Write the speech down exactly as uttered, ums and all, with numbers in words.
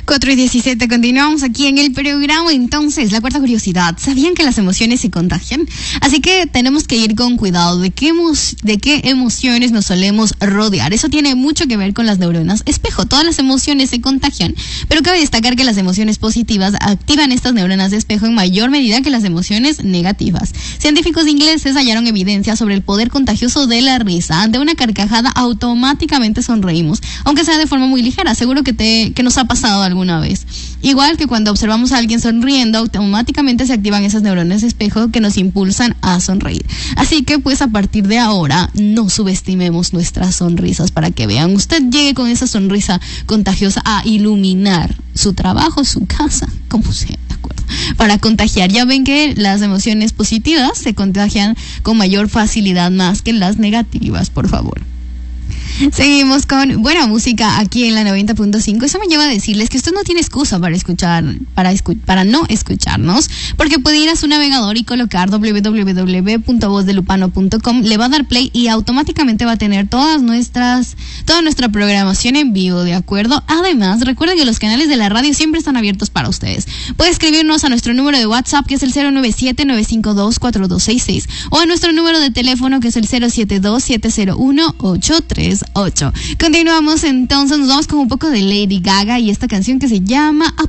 cuatro y diecisiete, continuamos aquí en el programa. Entonces, la cuarta curiosidad, ¿sabían que las emociones se contagian? Así que tenemos que ir con cuidado de qué, emo- de qué emociones nos solemos rodear. Eso tiene mucho que ver con las neuronas espejo. Todas las emociones se contagian, pero cabe destacar que las emociones positivas activan estas neuronas de espejo en mayor medida que las emociones negativas. Científicos ingleses hallaron evidencia sobre el poder contagioso de la risa. Ante una carcajada automáticamente sonreímos, aunque sea de forma muy ligera. Seguro que te que nos ha pasado alguna vez. Igual que cuando observamos a alguien sonriendo, automáticamente se activan esas neuronas de espejo que nos impulsan a sonreír. Así que pues a partir de ahora no subestimemos nuestras sonrisas, para que vean, usted llegue con esa sonrisa contagiosa a iluminar su trabajo, su casa, como sea, de acuerdo, para contagiar. Ya ven que las emociones positivas se contagian con mayor facilidad más que las negativas, por favor. Seguimos con buena música aquí en la noventa punto cinco. Eso me lleva a decirles que usted no tiene excusa para escuchar, para, escu- para no escucharnos, porque puede ir a su navegador y colocar doble u doble u doble u punto voz de lupano punto com, le va a dar play y automáticamente va a tener todas nuestras, toda nuestra programación en vivo, ¿de acuerdo? Además, recuerden que los canales de la radio siempre están abiertos para ustedes. Puede escribirnos a nuestro número de WhatsApp, que es el cero nueve siete, nueve cinco dos, cuatro dos seis seis, o a nuestro número de teléfono, que es el cero siete dos, siete cero uno, ocho tres ocho. Continuamos entonces, nos vamos con un poco de Lady Gaga y esta canción que se llama